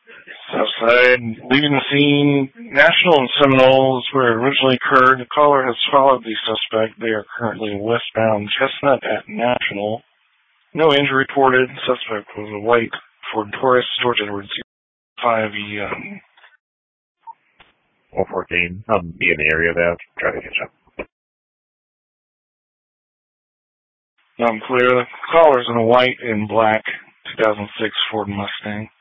Southside, leaving the scene. National and Seminole is where it originally occurred. The caller has followed the suspect. They are currently westbound Chestnut at National. No injury reported. Suspect was a white Ford Taurus, George Edwards 5 young. 114. I'll be in the area there. Try to catch up. I'm clear. The caller's in a white and black 2006 Ford Mustang.